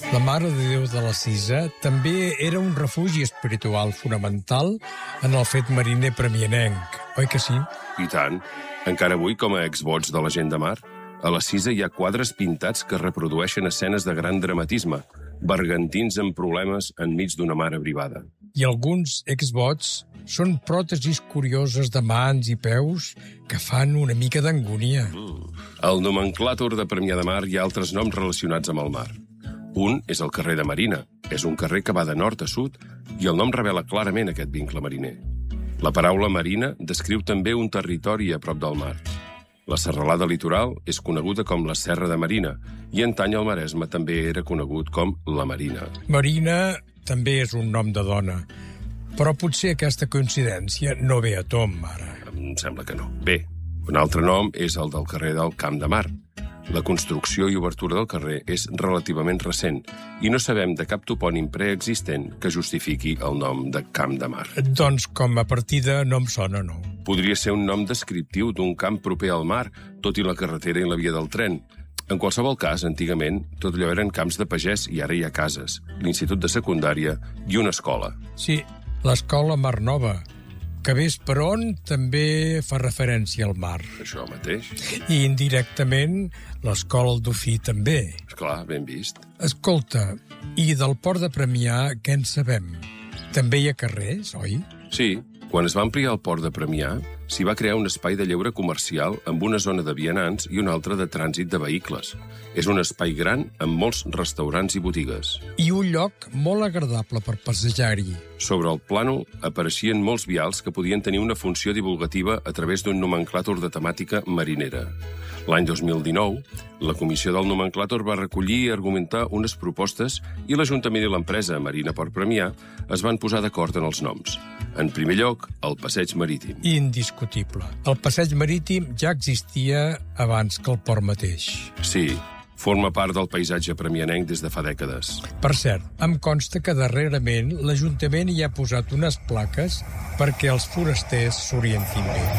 La Mare de Déu de la Cisa també era un refugi espiritual fonamental en el fet mariner premianenc, oi que sí? I tant. Encara avui, com a exvots de la gent de mar, a la Cisa hi ha quadres pintats que reprodueixen escenes de gran dramatisme, bergantins amb problemes enmig d'una mar abrivada. I alguns exvots són pròtesis curioses de mans i peus que fan una mica d'angúnia. Al nomenclàtor de Premià de Mar hi ha altres noms relacionats amb el mar. Un és el carrer de Marina. És un carrer que va de nord a sud i el nom revela clarament aquest vincle mariner. La paraula marina descriu també un territori a prop del mar. La serralada litoral és coneguda com la Serra de Marina i antany el Maresme també era conegut com la Marina. Marina també és un nom de dona, però potser aquesta coincidència no ve a tom, ara. Em sembla que no. Bé, un altre nom és el del carrer del Camp de Mar. La construcció i obertura del carrer és relativament recent i no sabem de cap topònim preexistent que justifiqui el nom de Camp de Mar. Doncs com a partida no em sona, no. Podria ser un nom descriptiu d'un camp proper al mar, tot i la carretera i la via del tren. En qualsevol cas, antigament, tot allò eren camps de pagès i ara hi ha cases, l'institut de secundària i una escola. Sí, l'escola Mar Nova, que ves per on també fa referència al mar. Això mateix. I indirectament l'escola El Dofí també. Esclar, ben vist. Escolta, i del port de Premià què en sabem? També hi ha carrers, oi? Sí, quan es va ampliar el port de Premià, s'hi va crear un espai de lleure comercial amb una zona de vianants i una altra de trànsit de vehicles. És un espai gran amb molts restaurants i botigues. I un lloc molt agradable per passejar-hi. Sobre el plànol apareixien molts vials que podien tenir una funció divulgativa a través d'un nomenclàtor de temàtica marinera. L'any 2019, la Comissió del Nomenclàtor va recollir i argumentar unes propostes i l'Ajuntament i l'empresa Marina Port Premià es van posar d'acord en els noms. En primer lloc, el Passeig Marítim. Indiscutible. El Passeig Marítim ja existia abans que el port mateix. Sí, forma part del paisatge premianenc des de fa dècades. Per cert, em consta que darrerament l'Ajuntament hi ha posat unes plaques perquè els forasters s'orientin bé.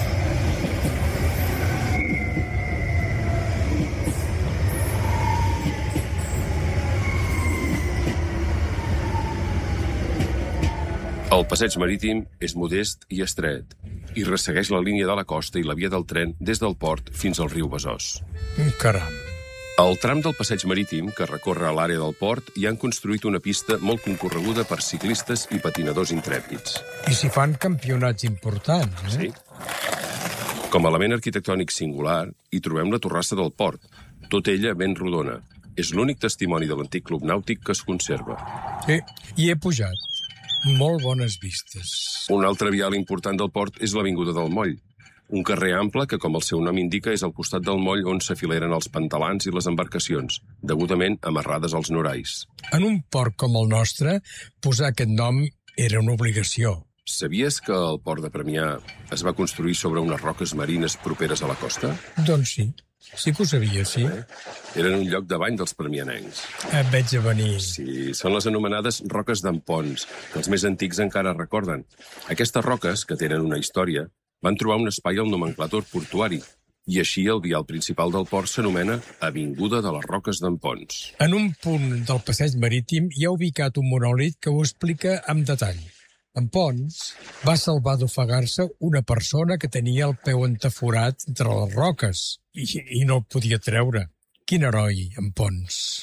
El passeig marítim és modest i estret i ressegueix la línia de la costa i la via del tren des del port fins al riu Besòs. Caram. Al tram del passeig marítim, que recorre a l'àrea del port, hi han construït una pista molt concorreguda per ciclistes i patinadors intrèpids. I s'hi fan campionats importants, eh? Sí. Com a element arquitectònic singular, hi trobem la torrassa del port, tota ella ben rodona. És l'únic testimoni de l'antic club nàutic que es conserva. Sí, hi he pujat. Molt bones vistes. Un altre vial important del port és l'Avinguda del Moll, un carrer ample que, com el seu nom indica, és al costat del moll on s'afileren els pantalans i les embarcacions, degudament amarrades als norais. En un port com el nostre, posar aquest nom era una obligació. Sabies que el port de Premià es va construir sobre unes roques marines properes a la costa? Doncs sí. Sí que ho sabia, sí. Eren un lloc de bany dels premianencs. Et veig a venir. Sí, són les anomenades roques d'en Pons, que els més antics encara recorden. Aquestes roques, que tenen una història, van trobar un espai al nomenclàtor portuari, i així el vial principal del port s'anomena Avinguda de les Roques d'en Pons. En un punt del passeig marítim hi ha ubicat un monòlit que ho explica amb detall. En Pons va salvar d'ofegar-se una persona que tenia el peu entaforat entre les roques i no el podia treure. Quin heroi, en Pons.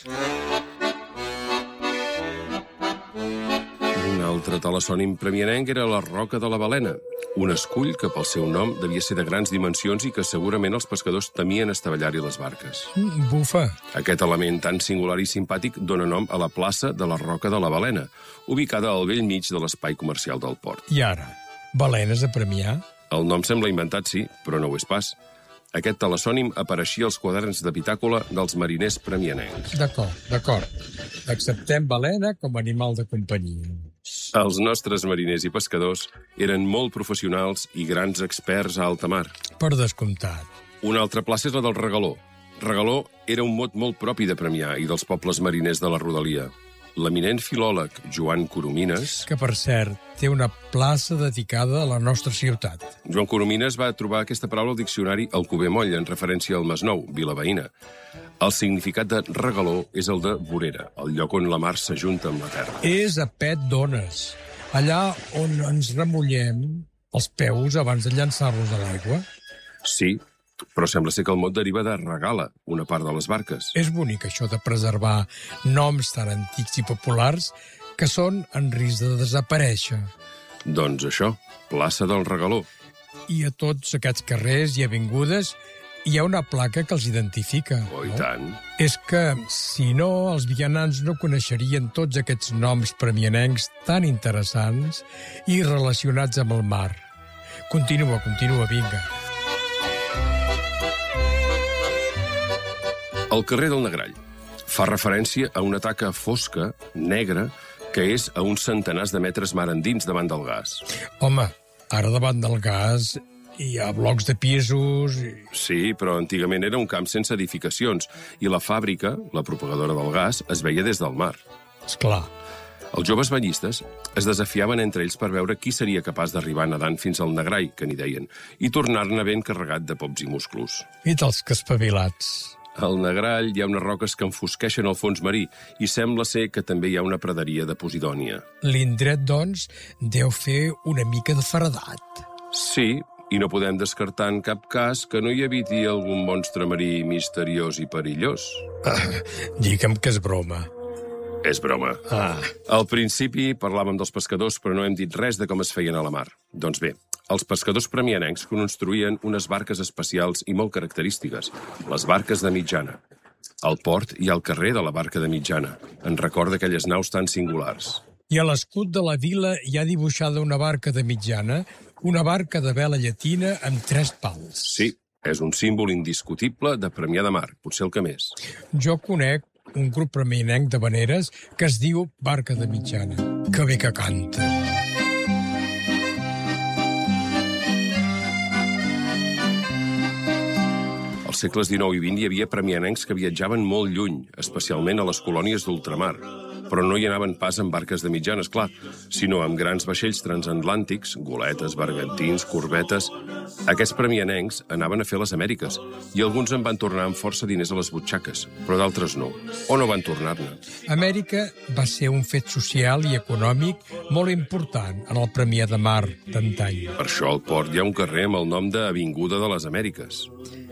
Un altre talasònim premianenc era la Roca de la Balena, un escull que pel seu nom devia ser de grans dimensions i que segurament els pescadors temien estavellar-hi les barques. Bufa. Aquest element tan singular i simpàtic dona nom a la plaça de la Roca de la Balena, ubicada al bell mig de l'espai comercial del port. I ara, balenes a Premià? El nom sembla inventat, sí, però no ho és pas. Aquest talasònim apareixia als quaderns de bitàcola dels mariners premianencs. D'acord. Acceptem balena com a animal de companyia. Els nostres mariners i pescadors eren molt professionals i grans experts a alta mar. Per descomptat. Una altra plaça és la del Regaló. Regaló era un mot molt propi de Premià i dels pobles mariners de la rodalia. L'eminent filòleg Joan Coromines... Que, per cert, té una plaça dedicada a la nostra ciutat. Joan Coromines va trobar aquesta paraula al diccionari Alcover Moll, en referència al Masnou, vila veïna. El significat de regaló és el de vorera, el lloc on la mar s'ajunta amb la terra. És a pet d'ones, allà on ens remullem els peus abans de llançar-los a l'aigua. Sí, però sembla ser que el mot deriva de regala, una part de les barques. És bonic això de preservar noms tan antics i populars que són en risc de desaparèixer. Doncs això, plaça del Regaló. I a tots aquests carrers i avingudes hi ha una placa que els identifica. Oh, i tant. És que, si no, els vianants no coneixerien tots aquests noms premianencs tan interessants i relacionats amb el mar. Continua, vinga. El carrer del Negrall fa referència a una taca fosca, negra, que és a uns centenars de metres mar endins davant del gas. Home, ara davant del gas hi ha blocs de pisos... Sí, però antigament era un camp sense edificacions i la fàbrica, la propagadora del gas, es veia des del mar. Esclar. Els joves banyistes es desafiaven entre ells per veure qui seria capaç d'arribar nedant fins al Negrall, que n'hi deien, i tornar-ne ben carregat de pops i musclos. I dels que espavilats. Al Negrall hi ha unes roques que enfosqueixen el fons marí i sembla ser que també hi ha una praderia de Posidònia. L'indret, doncs, deu fer una mica de feredat. Sí, i no podem descartar en cap cas que no hi habiti algun monstre marí misteriós i perillós. Digue'm que és broma. És broma. Al principi parlàvem dels pescadors, però no hem dit res de com es feien a la mar. Doncs bé, els pescadors premianencs construïen unes barques especials i molt característiques, les barques de mitjana. Al port hi ha el carrer de la barca de mitjana, en record d'aquelles naus tan singulars. I a l'escut de la vila hi ha dibuixada una barca de mitjana, una barca de vela llatina amb 3 pals. Sí, és un símbol indiscutible de Premià de Mar, potser el que més. Jo conec un grup premianenc de veneres que es diu Barca de Mitjana. Que bé que canta. Als segles XIX i XX hi havia premianencs que viatjaven molt lluny, especialment a les colònies d'ultramar. Però no hi anaven pas amb barques de mitjanes, clar, sinó amb grans vaixells transatlàntics, goletes, bergantins, corbetes. Aquests premianencs anaven a fer les Amèriques, i alguns en van tornar amb força diners a les butxaques, però d'altres no, o no van tornar-ne. Amèrica va ser un fet social i econòmic molt important en el Premià de Mar d'antany. Per això al port hi ha un carrer amb el nom d'Avinguda de les Amèriques.